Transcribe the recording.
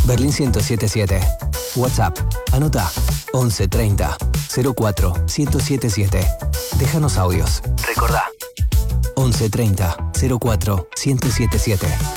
Berlín 1077. WhatsApp. Anota 11 30 04 1077. Déjanos audios. Recordá 11 30 04 1077.